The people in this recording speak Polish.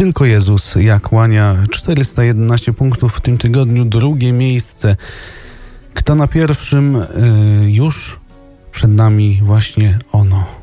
Tylko Jezus jak łania. 411 punktów w tym tygodniu, drugie miejsce. Kto na pierwszym? Już przed nami właśnie ono.